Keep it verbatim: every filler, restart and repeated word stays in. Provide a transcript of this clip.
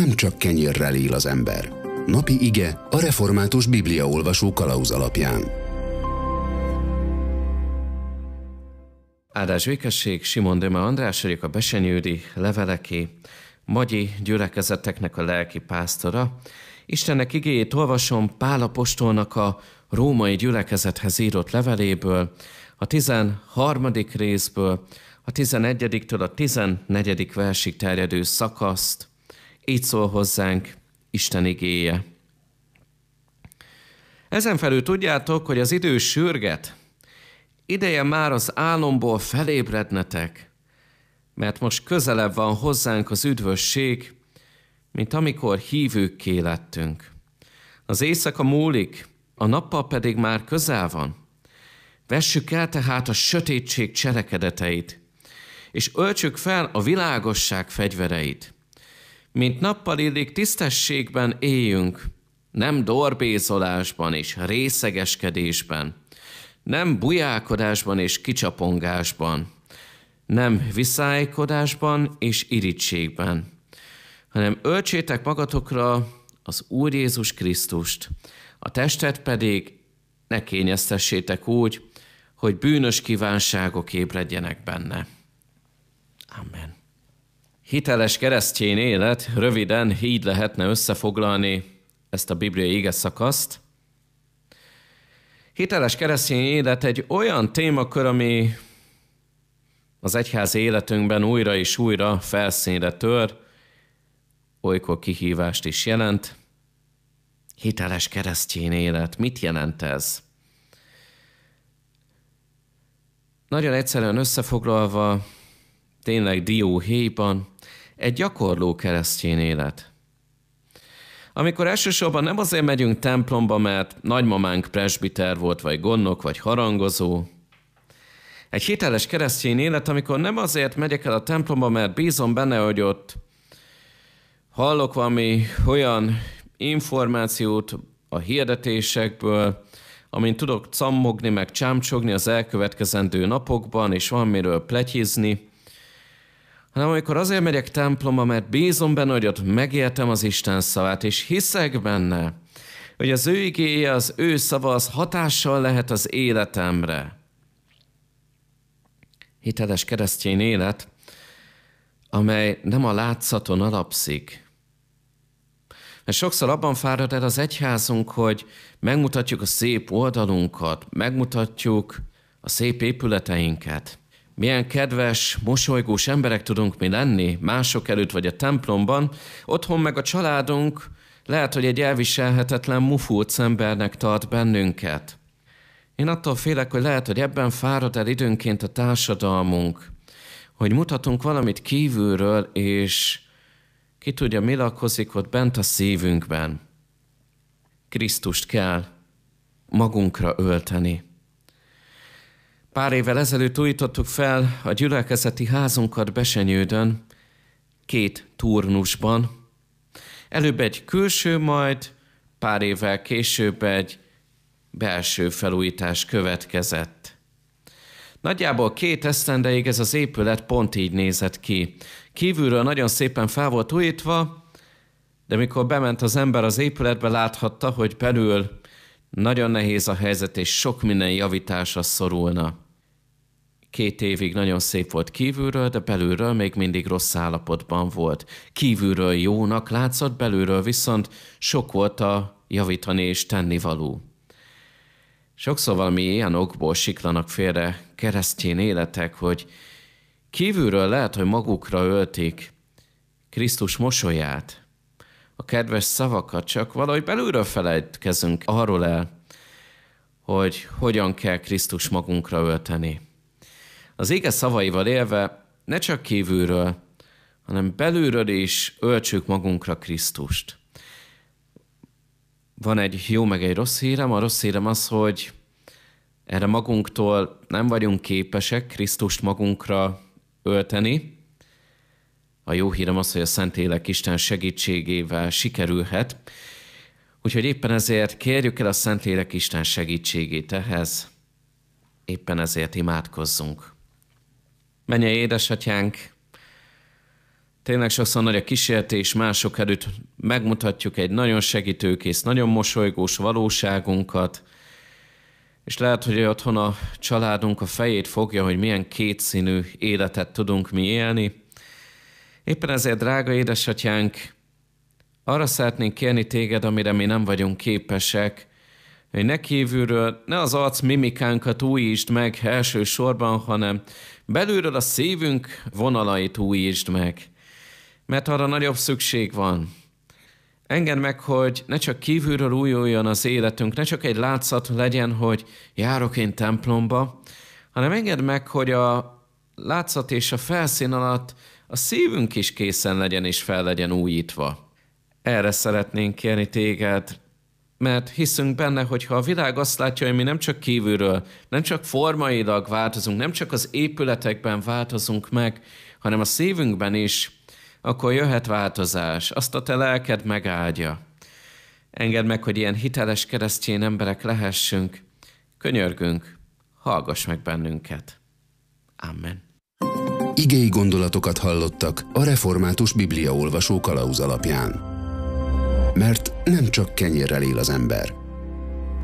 nem csak kenyérrel él az ember. Napi ige a református bibliaolvasó kalauz alapján. Áldás békesség, Simon Döme András vagyok, a Besenyődi Leveleké magyi gyülekezeteknek a lelki pásztora. Istennek igéjét olvasom Pál apostolnak a római gyülekezethez írott leveléből, a tizenharmadik részből, a tizenegyediktől a tizennegyedik versig terjedő szakaszt. Így szól hozzánk Isten igéje. Ezen felül tudjátok, hogy az idő sürget. Ideje már az álomból felébrednetek, mert most közelebb van hozzánk az üdvösség, mint amikor hívőkké lettünk. Az éjszaka múlik, a nappal pedig már közel van. Vessük el tehát a sötétség cselekedeteit, és öltsük fel a világosság fegyvereit. Mint nappal illik, tisztességben éljünk, nem dorbézolásban és részegeskedésben, nem bujálkodásban és kicsapongásban, nem viszálykodásban és irítségben, hanem öltsétek magatokra az Úr Jézus Krisztust, a testet pedig ne kényeztessétek úgy, hogy bűnös kívánságok ébredjenek benne. Amen. Hiteles keresztény élet, röviden így lehetne összefoglalni ezt a bibliai igeszakaszt. Hiteles keresztény élet egy olyan témakör, ami az egyházi életünkben újra és újra felszínre tör, olykor kihívást is jelent. Hiteles keresztény élet, mit jelent ez? Nagyon egyszerűen összefoglalva, tényleg dióhéjban, egy gyakorló keresztény élet. Amikor elsősorban nem azért megyünk templomba, mert nagymamánk presbiter volt, vagy gondnok, vagy harangozó. Egy hiteles keresztény élet, amikor nem azért megyek el a templomba, mert bízom benne, hogy ott hallok valami olyan információt a hirdetésekből, amin tudok cammogni, meg csámcsogni az elkövetkezendő napokban, és valamiről pletyizni, hanem amikor azért megyek templomba, mert bízom benne, hogy ott megértem az Isten szavát, és hiszek benne, hogy az ő igéje, az ő szava, az hatással lehet az életemre. Hiteles keresztény élet, amely nem a látszaton alapszik. Mert sokszor abban fárad el az egyházunk, hogy megmutatjuk a szép oldalunkat, megmutatjuk a szép épületeinket. Milyen kedves, mosolygós emberek tudunk mi lenni mások előtt vagy a templomban, otthon meg a családunk lehet, hogy egy elviselhetetlen mufulc embernek tart bennünket. Én attól félek, hogy lehet, hogy ebben fárad el időnként a társadalmunk, hogy mutatunk valamit kívülről, és ki tudja, mi lakozik ott bent a szívünkben. Krisztust kell magunkra ölteni. Pár évvel ezelőtt újítottuk fel a gyülekezeti házunkat Besenyődön, két turnusban. Előbb egy külső, majd pár évvel később egy belső felújítás következett. Nagyjából két esztendeig ez az épület pont így nézett ki. Kívülről nagyon szépen fel volt újítva, de mikor bement az ember az épületbe, láthatta, hogy belül nagyon nehéz a helyzet, és sok minden javításra szorulna. Két évig nagyon szép volt kívülről, de belülről még mindig rossz állapotban volt. Kívülről jónak látszott, belülről viszont sok volt a javítani és tennivaló. Sokszor valami ilyen okból siklanak félre keresztény életek, hogy kívülről lehet, hogy magukra öltik Krisztus mosolyát, a kedves szavakat, csak valahogy belülről felejtkezünk arról el, hogy hogyan kell Krisztus magunkra ölteni. Az ége szavaival élve ne csak kívülről, hanem belülről is öltsük magunkra Krisztust. Van egy jó meg egy rossz hírem. A rossz hírem az, hogy erre magunktól nem vagyunk képesek Krisztust magunkra ölteni. A jó hírem az, hogy a Szentlélek Isten segítségével sikerülhet. Úgyhogy éppen ezért kérjük el a Szentlélek Isten segítségét ehhez. Éppen ezért imádkozzunk. Mennyei édesatyánk, Tényleg sokszor nagy a kísértés, mások előtt megmutatjuk egy nagyon segítőkész, nagyon mosolygós valóságunkat, és lehet, hogy otthon a családunk a fejét fogja, hogy milyen kétszínű életet tudunk mi élni. Éppen ezért, drága édesatyánk, arra szeretnénk kérni téged, amire mi nem vagyunk képesek, hogy ne kívülről, ne az arc mimikánkat újítsd meg elsősorban, hanem belülről a szívünk vonalait újítsd meg. Mert arra nagyobb szükség van. Engedd meg, hogy ne csak kívülről újuljon az életünk, ne csak egy látszat legyen, hogy járok én templomba, hanem engedd meg, hogy a látszat és a felszín alatt a szívünk is készen legyen és fel legyen újítva. Erre szeretnénk kérni téged, mert hiszünk benne, hogy ha a világ azt látja, hogy mi nem csak kívülről, nem csak formailag változunk, nem csak az épületekben változunk meg, hanem a szívünkben is, akkor jöhet változás, azt a te lelked megáldja. Engedd meg, hogy ilyen hiteles keresztény emberek lehessünk. Könyörgünk, hallgass meg bennünket. Amen. Igei gondolatokat hallottak a Református Bibliaolvasó kalauz alapján. Mert nem csak kenyérrel él az ember,